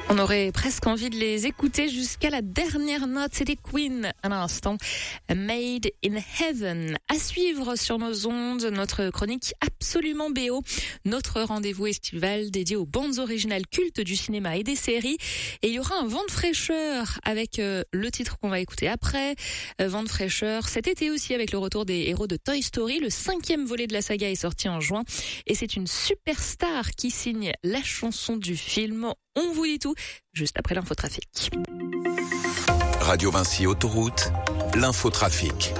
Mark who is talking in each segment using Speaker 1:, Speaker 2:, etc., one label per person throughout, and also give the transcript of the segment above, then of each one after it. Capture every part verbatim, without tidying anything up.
Speaker 1: On aurait presque envie de les écouter jusqu'à la dernière note. C'était Queen, à l'instant. Made in Heaven. À suivre sur nos ondes, notre chronique Absolument B O. Notre rendez-vous estival dédié aux bandes originales cultes du cinéma et des séries. Et il y aura un vent de fraîcheur avec euh, le titre qu'on va écouter après. Euh, vent de fraîcheur cet été aussi avec le retour des héros de Toy Story. Le cinquième volet de la saga est sorti en juin. Et c'est une superstar qui signe la chanson du film. On vous dit tout juste après l'infotrafic.
Speaker 2: Radio Vinci Autoroute, l'infotrafic.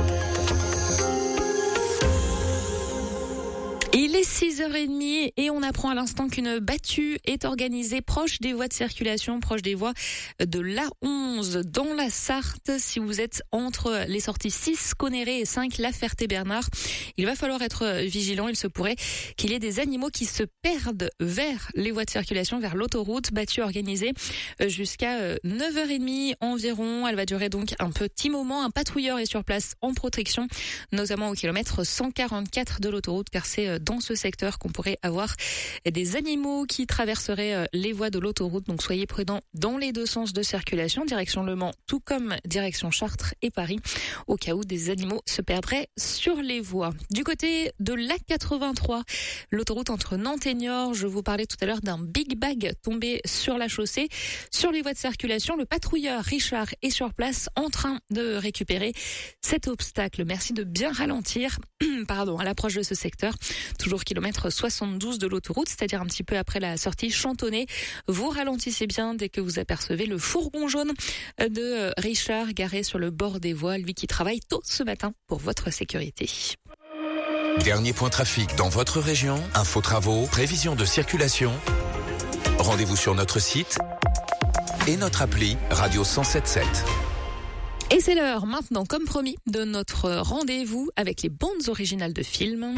Speaker 1: Il est six heures trente et on apprend à l'instant qu'une battue est organisée proche des voies de circulation, proche des voies de l'A onze dans la Sarthe. Si vous êtes entre les sorties six, Conneré et cinq, La Ferté-Bernard, il va falloir être vigilant. Il se pourrait qu'il y ait des animaux qui se perdent vers les voies de circulation, vers l'autoroute. Battue organisée jusqu'à neuf heures trente environ. Elle va durer donc un petit moment. Un patrouilleur est sur place en protection, notamment au kilomètre cent quarante-quatre de l'autoroute, car c'est dans ce secteur qu'on pourrait avoir des animaux qui traverseraient les voies de l'autoroute. Donc soyez prudents dans les deux sens de circulation, direction Le Mans, tout comme direction Chartres et Paris, au cas où des animaux se perdraient sur les voies. Du côté de l'A quatre-vingt-trois, l'autoroute entre Nantes et Niort, je vous parlais tout à l'heure d'un big bag tombé sur la chaussée. Sur les voies de circulation, le patrouilleur Richard est sur place en train de récupérer cet obstacle. Merci de bien ralentir, pardon, à l'approche de ce secteur. Toujours kilomètre soixante-douze de l'autoroute, c'est-à-dire un petit peu après la sortie Chantonnay. Vous ralentissez bien dès que vous apercevez le fourgon jaune de Richard garé sur le bord des voies, lui qui travaille tôt ce matin pour votre sécurité.
Speaker 2: Dernier point trafic dans votre région, info travaux, prévision de circulation. Rendez-vous sur notre site et notre appli Radio cent sept virgule sept.
Speaker 1: Et c'est l'heure maintenant, comme promis, de notre rendez-vous avec les bandes originales de films.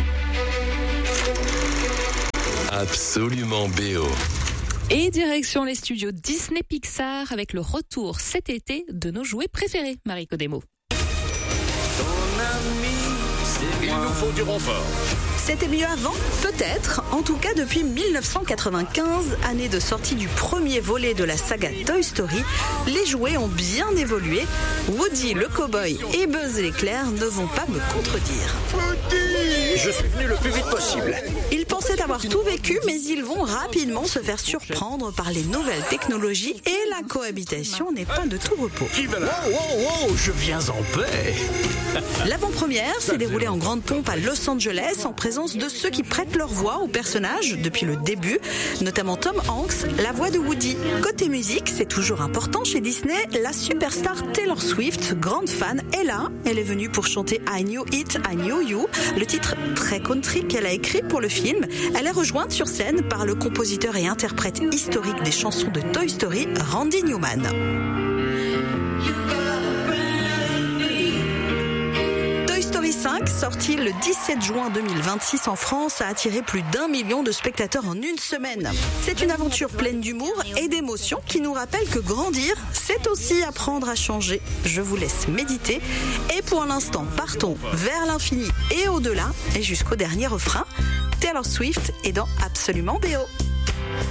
Speaker 3: Absolument B O.
Speaker 1: Et direction les studios Disney Pixar avec le retour cet été de nos jouets préférés, Marie Codemo.
Speaker 3: Il nous faut du renfort.
Speaker 4: C'était mieux avant? Peut-être. En tout cas, depuis mille neuf cent quatre-vingt-quinze, année de sortie du premier volet de la saga Toy Story, les jouets ont bien évolué. Woody le cow-boy et Buzz l'éclair ne vont pas me contredire.
Speaker 5: Je suis venu le plus vite possible.
Speaker 4: Ils pensaient avoir tout vécu, mais ils vont rapidement se faire surprendre par les nouvelles technologies et la cohabitation n'est pas de tout repos.
Speaker 5: Qui va là? Wow, wow, wow, je viens en paix.
Speaker 4: L'avant-première s'est déroulée en grande pompe à Los Angeles en présence de ceux qui prêtent leur voix aux personnages depuis le début, notamment Tom Hanks, la voix de Woody. Côté musique, c'est toujours important chez Disney, la superstar Taylor Swift, grande fan, est là. Elle est venue pour chanter I Knew It, I Knew You, le titre très country qu'elle a écrit pour le film. Elle est rejointe sur scène par le compositeur et interprète historique des chansons de Toy Story, Randy Newman. cinq, sorti le dix-sept juin deux mille vingt-six en France, a attiré plus d'un million de spectateurs en une semaine. C'est une aventure pleine d'humour et d'émotions qui nous rappelle que grandir, c'est aussi apprendre à changer. Je vous laisse méditer et pour l'instant, partons vers l'infini et au-delà et jusqu'au dernier refrain. Taylor Swift est dans Absolument B O.